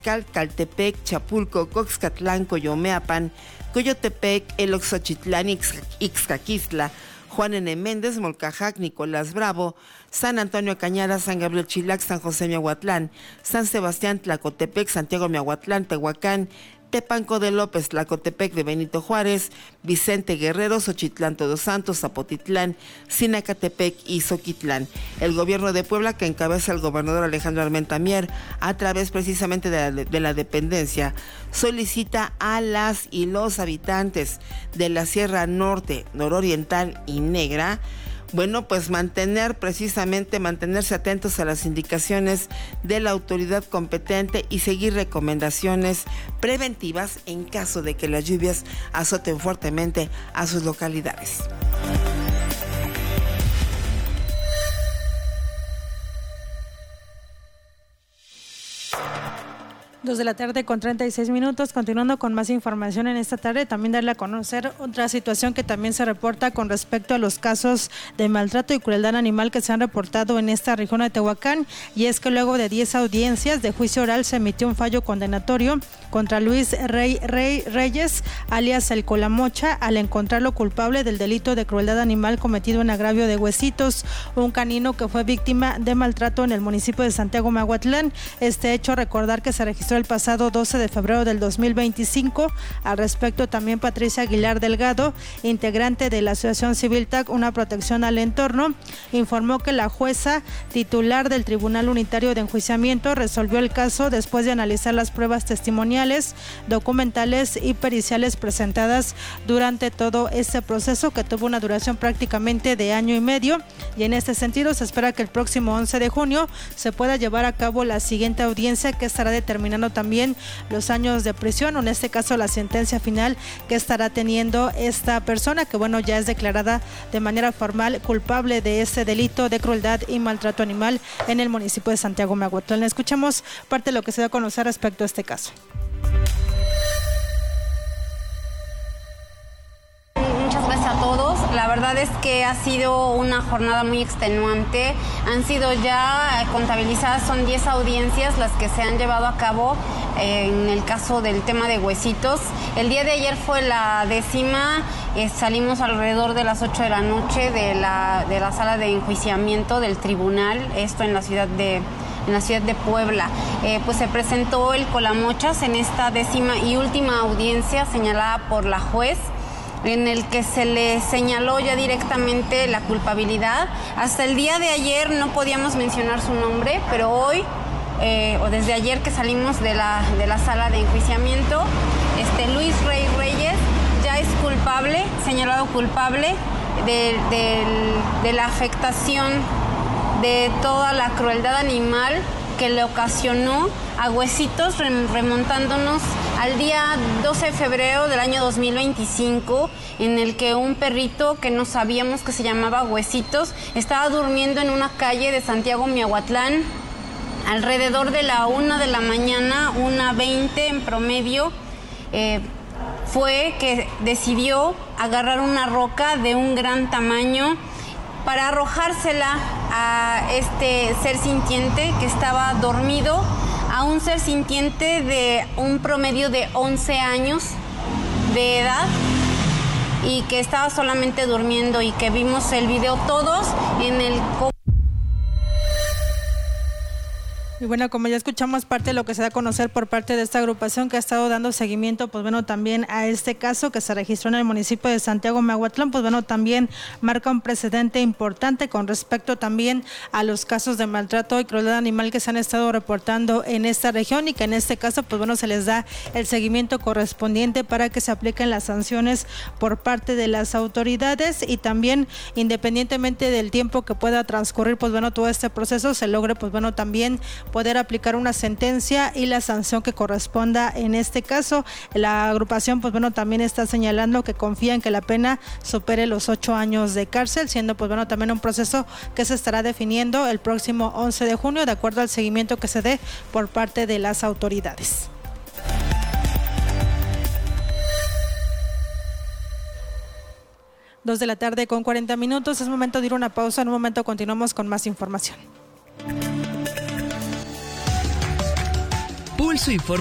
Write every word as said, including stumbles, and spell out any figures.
Caltepec, Chapulco, Coxcatlán, Coyomeapan, Coyotepec, Eloxochitlán, Ixcaquistla, Juan N. Méndez, Molcajac, Nicolás Bravo, San Antonio Cañara, San Gabriel Chilac, San José Miahuatlán, San Sebastián, Tlacotepec, Santiago Miahuatlán, Tehuacán, Tepanco de López, Tlacotepec de Benito Juárez, Vicente Guerrero, Xochitlán Todos Santos, Zapotitlán, Sinacatepec y Zoquitlán. El gobierno de Puebla, que encabeza el gobernador Alejandro Armenta Mier, a través precisamente de la, de la dependencia, solicita a las y los habitantes de la Sierra Norte, Nororiental y Negra, bueno, pues mantener precisamente, mantenerse atentos a las indicaciones de la autoridad competente y seguir recomendaciones preventivas en caso de que las lluvias azoten fuertemente a sus localidades. Dos de la tarde con treinta y seis minutos, continuando con más información en esta tarde, también darle a conocer otra situación que también se reporta con respecto a los casos de maltrato y crueldad animal que se han reportado en esta región de Tehuacán, y es que luego de diez audiencias de juicio oral se emitió un fallo condenatorio contra Luis Rey, Rey Reyes, alias El Colamocha, al encontrarlo culpable del delito de crueldad animal cometido en agravio de Huesitos, un canino que fue víctima de maltrato en el municipio de Santiago Miahuatlán. Este hecho, recordar que se registró el pasado doce de febrero del dos mil veinticinco. Al respecto, también Patricia Aguilar Delgado, integrante de la Asociación Civil T A C, Una Protección al Entorno, informó que la jueza titular del Tribunal Unitario de Enjuiciamiento resolvió el caso después de analizar las pruebas testimoniales, documentales y periciales presentadas durante todo este proceso, que tuvo una duración prácticamente de año y medio, y en este sentido se espera que el próximo once de junio se pueda llevar a cabo la siguiente audiencia, que estará determinando también los años de prisión, o en este caso la sentencia final que estará teniendo esta persona, que bueno, ya es declarada de manera formal culpable de este delito de crueldad y maltrato animal en el municipio de Santiago Miahuatlán. Escuchamos parte de lo que se da a conocer respecto a este caso. Muchas gracias a todos. La verdad es que ha sido una jornada muy extenuante. Han sido ya contabilizadas, son diez audiencias las que se han llevado a cabo eh, en el caso del tema de Huesitos. El día de ayer fue la décima, eh, salimos alrededor de las ocho de la noche de la, de la sala de enjuiciamiento del tribunal, esto en la ciudad de... en la ciudad de Puebla. Eh, pues se presentó el Colamochas en esta décima y última audiencia señalada por la juez, en el que se le señaló ya directamente la culpabilidad. Hasta el día de ayer no podíamos mencionar su nombre, pero hoy, eh, o desde ayer que salimos de la, de la sala de enjuiciamiento, este Luis Rey Reyes ya es culpable, señalado culpable de, de, de la afectación de toda la crueldad animal que le ocasionó a Huesitos, remontándonos al día doce de febrero del año dos mil veinticinco, en el que un perrito que no sabíamos que se llamaba Huesitos estaba durmiendo en una calle de Santiago Miahuatlán alrededor de la una de la mañana, una veinte en promedio. Eh, fue que decidió agarrar una roca de un gran tamaño para arrojársela a este ser sintiente que estaba dormido, a un ser sintiente de un promedio de once años de edad y que estaba solamente durmiendo, y que vimos el video todos en el... Y bueno, como ya escuchamos parte de lo que se da a conocer por parte de esta agrupación que ha estado dando seguimiento, pues bueno, también a este caso que se registró en el municipio de Santiago Miahuatlán, pues bueno, también marca un precedente importante con respecto también a los casos de maltrato y crueldad animal que se han estado reportando en esta región, y que en este caso, pues bueno, se les da el seguimiento correspondiente para que se apliquen las sanciones por parte de las autoridades, y también independientemente del tiempo que pueda transcurrir, pues bueno, todo este proceso se logre, pues bueno, también poder aplicar una sentencia y la sanción que corresponda en este caso. La agrupación, pues bueno, también está señalando que confía en que la pena supere los ocho años de cárcel, siendo pues bueno también un proceso que se estará definiendo el próximo once de junio, de acuerdo al seguimiento que se dé por parte de las autoridades. Dos de la tarde con cuarenta minutos, es momento de ir a una pausa, en un momento continuamos con más información. Pulso Informativo.